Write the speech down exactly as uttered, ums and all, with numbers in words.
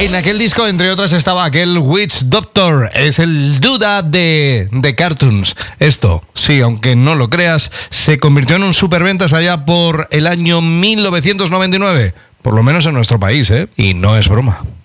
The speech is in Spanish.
En aquel disco, entre otras, estaba aquel Witch Doctor. Es el Duda de, de Cartoons. Esto, sí, aunque no lo creas, se convirtió en un superventas allá por el año mil novecientos noventa y nueve. Por lo menos en nuestro país, ¿eh? Y no es broma.